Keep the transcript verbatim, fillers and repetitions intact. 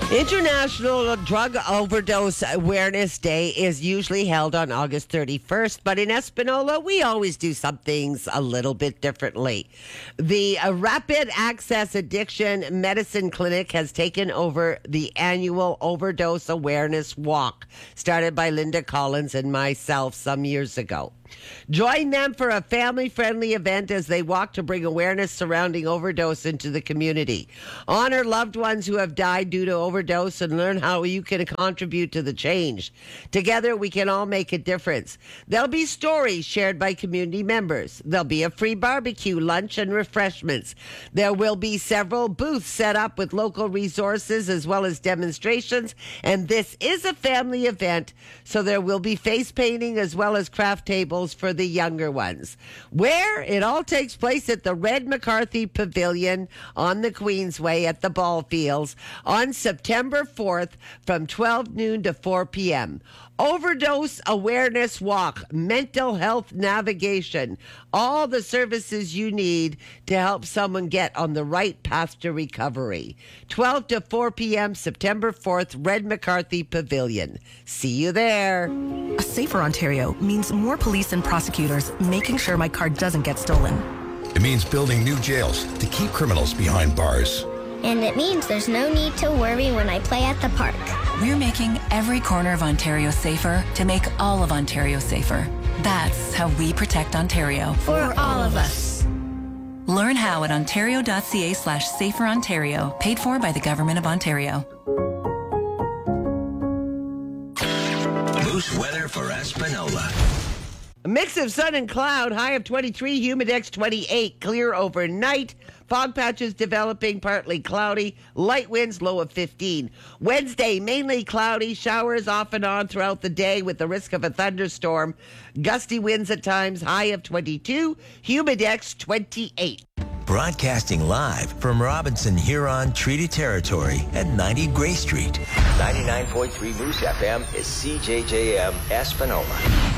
International Drug Overdose Awareness Day is usually held on August thirty-first, but in Espanola, we always do some things a little bit differently. The uh, Rapid Access Addiction Medicine Clinic has taken over the annual Overdose Awareness Walk, started by Linda Collins and myself some years ago. Join them for a family-friendly event as they walk to bring awareness surrounding overdose into the community. Honor loved ones who have died due to overdose and learn how you can contribute to the change. Together, we can all make a difference. There'll be stories shared by community members. There'll be a free barbecue, lunch, and refreshments. There will be several booths set up with local resources as well as demonstrations, and this is a family event, so there will be face painting as well as craft tables for the younger ones. Where? It all takes place at the Red McCarthy Pavilion on the Queensway at the ball fields on September fourth from twelve noon to four p.m. Overdose Awareness Walk, mental health navigation, all the services you need to help someone get on the right path to recovery. twelve to four p.m. September fourth, Red McCarthy Pavilion. See you there. A safer Ontario means more police and prosecutors making sure my car doesn't get stolen. It means building new jails to keep criminals behind bars. And it means there's no need to worry when I play at the park. We're making every corner of Ontario safer to make all of Ontario safer. That's how we protect Ontario. For all of us. Learn how at ontario.ca slash safer Ontario, paid for by the Government of Ontario. Moose weather for Espanola. A mix of sun and cloud, high of twenty-three, humidex twenty-eight, clear overnight. Fog patches developing, partly cloudy. Light winds, low of fifteen. Wednesday, mainly cloudy. Showers off and on throughout the day with the risk of a thunderstorm. Gusty winds at times, high of twenty-two. Humidex twenty-eight. Broadcasting live from Robinson Huron Treaty Territory at ninety Gray Street. ninety-nine point three Moose F M is C J J M Espanola.